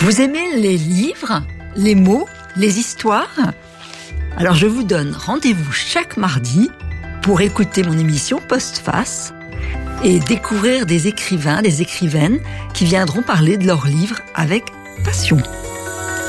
Vous aimez les livres, les mots, les histoires ? Alors je vous donne rendez-vous chaque mardi pour écouter mon émission Postface et découvrir des écrivains, des écrivaines qui viendront parler de leurs livres avec passion.